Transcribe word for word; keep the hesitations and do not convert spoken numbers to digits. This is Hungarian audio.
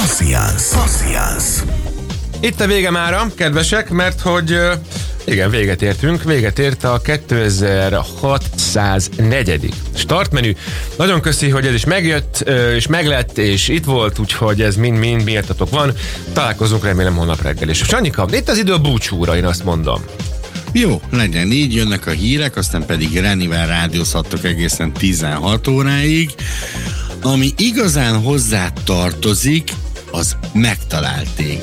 Passziánsz. Passziánsz. Itt a vége mára, kedvesek, mert hogy igen, véget értünk. Véget ért a kétezer-hatszáznegyedik startmenü. Nagyon köszi, hogy ez is megjött, és meglett, és itt volt, úgyhogy ez mind-mind miattatok van. Találkozunk remélem holnap reggel is. Sanyika, itt az idő a búcsúra, én azt mondom. Jó, legyen így, jönnek a hírek, aztán pedig Renivel rádiózhattok egészen tizenhat óráig. Ami igazán hozzá tartozik, az megtalált téged.